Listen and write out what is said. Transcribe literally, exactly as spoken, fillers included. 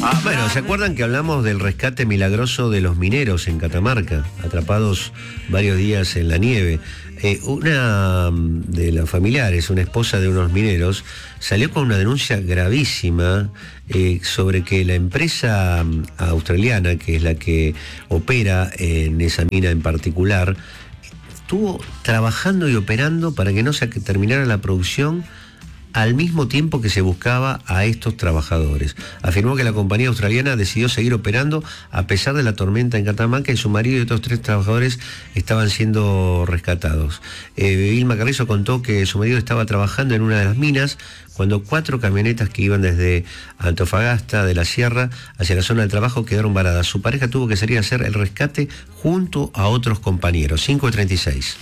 Bueno, ¿se acuerdan que hablamos del rescate milagroso de los mineros en Catamarca, atrapados varios días en la nieve? Eh, una de las familiares, una esposa de unos mineros, salió con una denuncia gravísima eh, sobre que la empresa australiana, que es la que opera en esa mina en particular, estuvo trabajando y operando para que no se terminara la producción al mismo tiempo que se buscaba a estos trabajadores. Afirmó que la compañía australiana decidió seguir operando a pesar de la tormenta en Catamarca y su marido y otros tres trabajadores estaban siendo rescatados. Eh, Vilma Carrizo contó que su marido estaba trabajando en una de las minas cuando cuatro camionetas que iban desde Antofagasta de la Sierra hacia la zona del trabajo quedaron varadas. Su pareja tuvo que salir a hacer el rescate junto a otros compañeros. cinco treinta y seis.